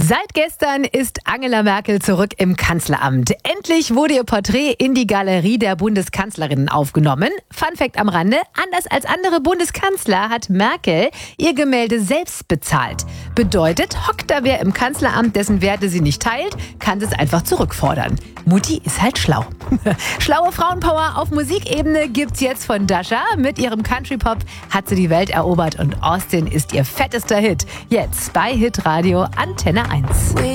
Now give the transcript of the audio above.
Seit gestern ist Angela Merkel zurück im Kanzleramt. Endlich wurde ihr Porträt in die Galerie der Bundeskanzlerinnen aufgenommen. Fun Fact am Rande: Anders als andere Bundeskanzler hat Merkel ihr Gemälde selbst bezahlt. Bedeutet, hockt da wer im Kanzleramt, dessen Werte sie nicht teilt, kann es einfach zurückfordern. Mutti ist halt schlau. Schlaue Frauenpower auf Musikebene gibt's jetzt von Dasha. Mit ihrem Country-Pop hat sie die Welt erobert und Austin ist ihr fettester Hit. Jetzt bei Hitradio Antenne 1.